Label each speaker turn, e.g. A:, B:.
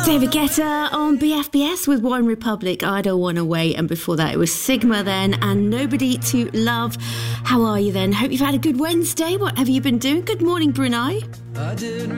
A: David Guetta on BFBS with One Republic, I Don't Wanna Wait, and before that it was Sigma then and Nobody to Love. How are you then? Hope you've had a good Wednesday. What have you been doing? Good morning, Brunei.